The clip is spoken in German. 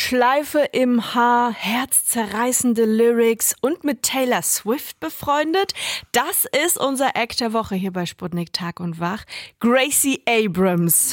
Schleife im Haar, herzzerreißende Lyrics und mit Taylor Swift befreundet? Das ist unser Act der Woche hier bei Sputnik Tag und Wach. Gracie Abrams.